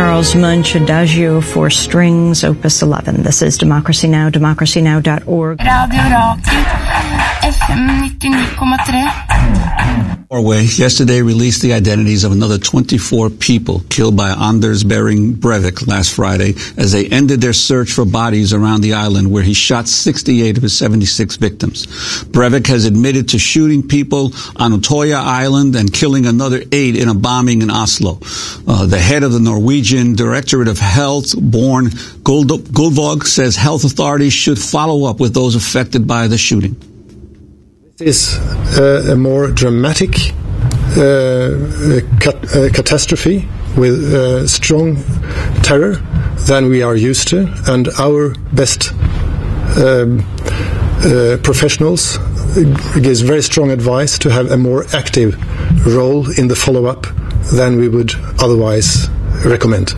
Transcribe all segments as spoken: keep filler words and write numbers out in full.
Charles Munch, Adagio for Strings, Opus eleven. This is Democracy Now!, democracy now dot org. Radio Rakel, F M ninety-nine point three. Norway yesterday released the identities of another twenty-four people killed by Anders Behring Breivik last Friday as they ended their search for bodies around the island where he shot sixty-eight of his seventy-six victims. Breivik has admitted to shooting people on Utoya Island and killing another eight in a bombing in Oslo. Uh, the head of the Norwegian Directorate of Health, Born Guldvog, says health authorities should follow up with those affected by the shooting. This is uh, a more dramatic uh, cat- uh, catastrophe with uh, strong terror than we are used to, and our best um, uh, professionals gives very strong advice to have a more active role in the follow-up than we would otherwise recommend.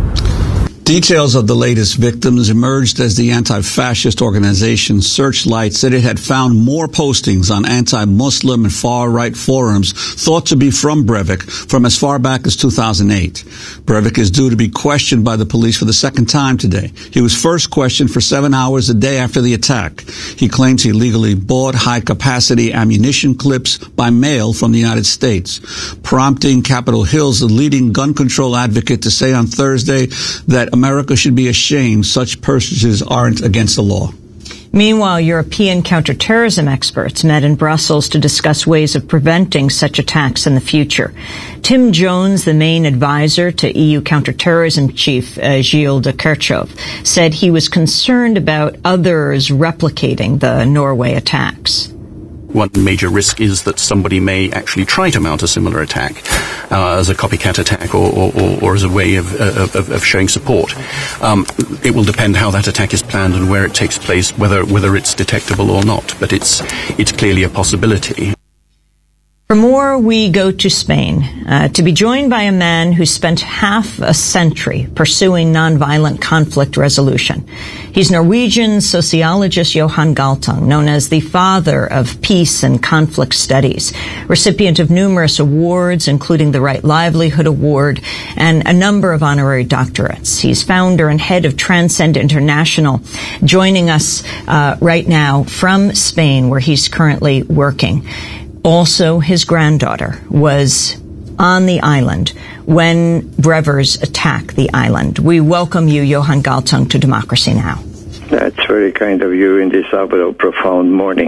Details of the latest victims emerged as the anti-fascist organization Searchlight said it had found more postings on anti-Muslim and far-right forums thought to be from Breivik from as far back as two thousand eight. Breivik is due to be questioned by the police for the second time today. He was first questioned for seven hours a day after the attack. He claims he legally bought high-capacity ammunition clips by mail from the United States, prompting Capitol Hill's leading gun control advocate to say on Thursday that America should be ashamed such purchases aren't against the law. Meanwhile, European counterterrorism experts met in Brussels to discuss ways of preventing such attacks in the future. Tim Jones, the main advisor to E U counterterrorism chief uh, Gilles de Kerchove, said he was concerned about others replicating the Norway attacks. One major risk is that somebody may actually try to mount a similar attack uh, as a copycat attack or, or, or, or as a way of, of, of showing support. Um, it will depend how that attack is planned and where it takes place, whether whether it's detectable or not. But it's it's clearly a possibility. For more, we go to Spain, uh, to be joined by a man who spent half a century pursuing nonviolent conflict resolution. He's Norwegian sociologist Johan Galtung, known as the father of peace and conflict studies, recipient of numerous awards, including the Right Livelihood Award and a number of honorary doctorates. He's founder and head of Transcend International, joining us uh, right now from Spain, where he's currently working. Also, his granddaughter was on the island when Brevers attacked the island. We welcome you, Johan Galtung, to Democracy Now! That's very kind of you in this hour of profound mourning.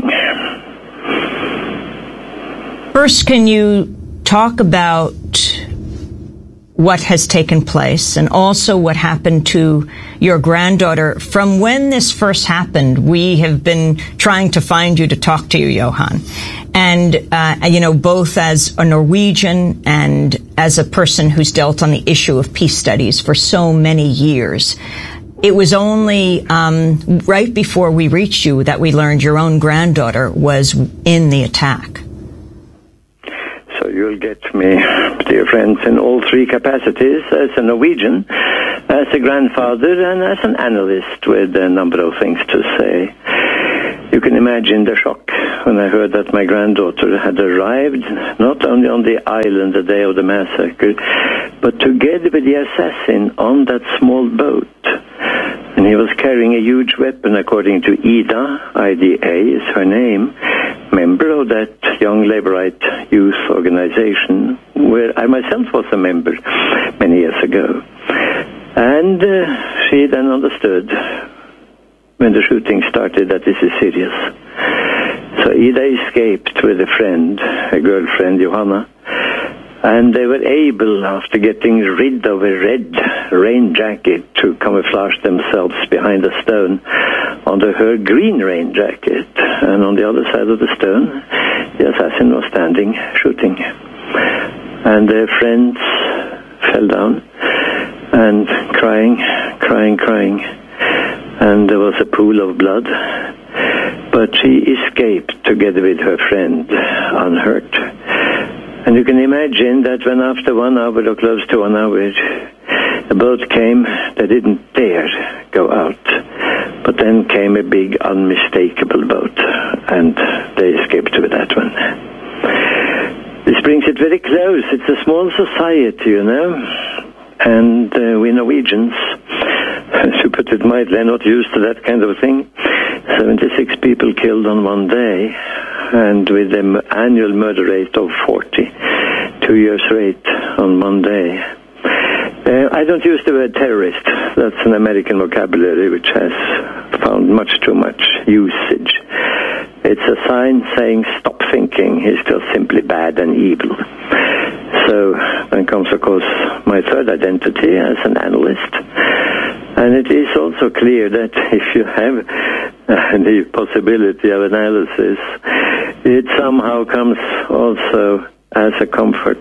First, can you talk about what has taken place and also what happened to your granddaughter? From when this first happened, we have been trying to find you to talk to you, Johan. And, uh, you know, both as a Norwegian and as a person who's dealt on the issue of peace studies for so many years. It was only um, right before we reached you that we learned your own granddaughter was in the attack. So you'll get me, dear friends, in all three capacities, as a Norwegian, as a grandfather, and as an analyst with a number of things to say. You can imagine the shock when I heard that my granddaughter had arrived, not only on the island the day of the massacre, but together with the assassin on that small boat. And he was carrying a huge weapon, according to Ida, I D A is her name, member of that young Labourite youth organization, where I myself was a member many years ago. And uh, she then understood, when the shooting started, that this is serious. So Ida escaped with a friend, a girlfriend, Johanna, and they were able, after getting rid of a red rain jacket, to camouflage themselves behind a stone under her green rain jacket. And on the other side of the stone, the assassin was standing, shooting. And their friends fell down and crying, crying, crying. And there was a pool of blood, but she escaped together with her friend unhurt. And you can imagine that when after one hour or close to one hour, the boat came, they didn't dare go out. But then came a big, unmistakable boat, and they escaped with that one. This brings it very close. It's a small society, you know. and uh, we Norwegians, to put it mildly, are not used to that kind of thing. seventy-six people killed on one day, and with an annual murder rate of forty, two years rate on one day. Uh, I don't use the word terrorist. That's an American vocabulary which has found much too much usage. It's a sign saying stop thinking. He's just simply bad and evil. So then comes, of course, my third identity as an analyst. And it is also clear that if you have uh, the possibility of analysis, it somehow comes also as a comfort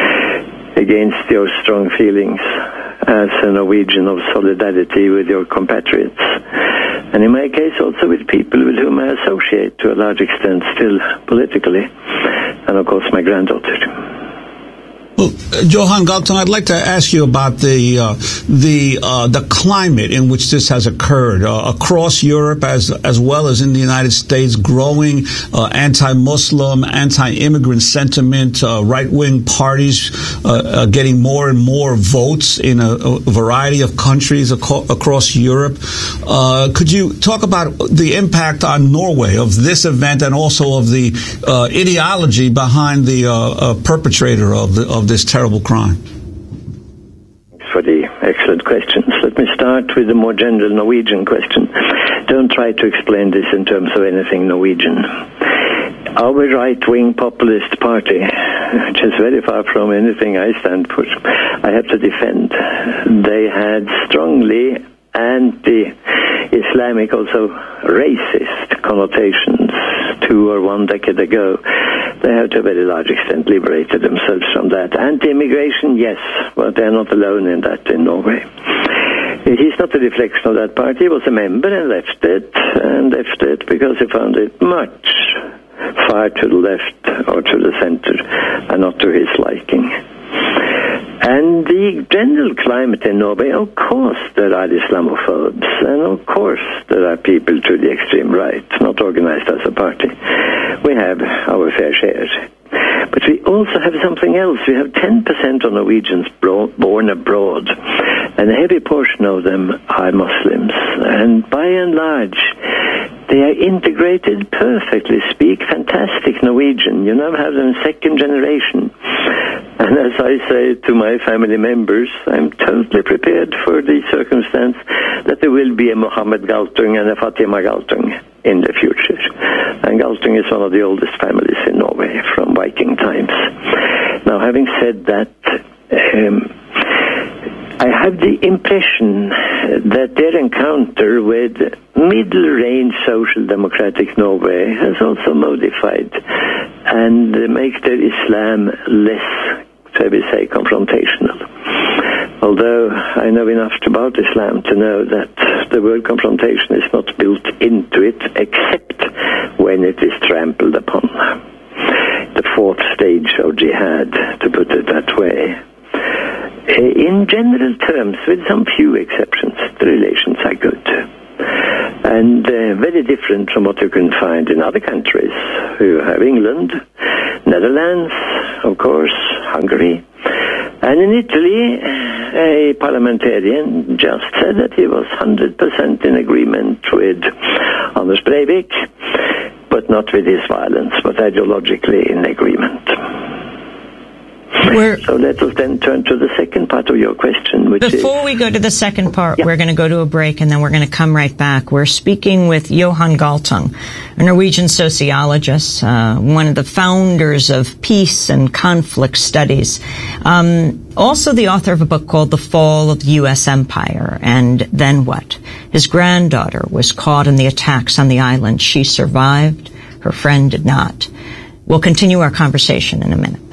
against your strong feelings as a Norwegian of solidarity with your compatriots. And in my case also with people with whom I associate to a large extent still politically, and of course my granddaughter. Well, Johan Galtung, I'd like to ask you about the uh, the uh, the climate in which this has occurred uh, across Europe, as as well as in the United States. Growing uh, anti-Muslim, anti-immigrant sentiment, uh, right-wing parties uh, uh, getting more and more votes in a, a variety of countries ac- across Europe. Uh, could you talk about the impact on Norway of this event, and also of the uh, ideology behind the uh, uh, perpetrator of the of this terrible crime? Thanks for the excellent questions. Let me start with the more general Norwegian question. Don't try to explain this in terms of anything Norwegian. Our right-wing populist party, which is very far from anything I stand for, I have to defend. They had strongly anti-Islamic, also racist connotations two or one decade ago. They have to a very large extent liberated themselves from that. Anti-immigration, yes, but they're not alone in that in Norway. He's not a reflection of that party. He was a member and left it, and left it because he found it much far to the left or to the center, and not to his liking. And the general climate in Norway, of course there are Islamophobes, and of course there are people to the extreme right, not organized as a party. We have our fair share. But we also have something else. We have ten percent of Norwegians bro- born abroad, and a heavy portion of them are Muslims. And by and large, they are integrated perfectly, speak fantastic Norwegian. You now have them second generation. And as I say to my family members, I'm totally prepared for the circumstance that there will be a Mohammed Galtung and a Fatima Galtung in the future. And Galtung is one of the oldest families in Norway from Viking times. Now, having said that, um, I have the impression that their encounter with middle-range social democratic Norway has also modified and makes their Islam less, shall we say, confrontational. Although I know enough about Islam to know that the word confrontation is not built into it except when it is trampled upon. The fourth stage of jihad, to put it that way. In general terms, with some few exceptions, the relations are good. And uh, very different from what you can find in other countries. You have England, Netherlands, of course, Hungary. And in Italy, a parliamentarian just said that he was one hundred percent in agreement with Anders Breivik, but not with his violence, but ideologically in agreement. We're, so let us then turn to the second part of your question, which Before is, we go to the second part, yeah. We're going to go to a break, and then we're going to come right back. We're speaking with Johan Galtung, a Norwegian sociologist, uh, one of the founders of peace and conflict studies. Um, also the author of a book called The Fall of the U S Empire, and Then What? His granddaughter was caught in the attacks on the island. She survived. Her friend did not. We'll continue our conversation in a minute.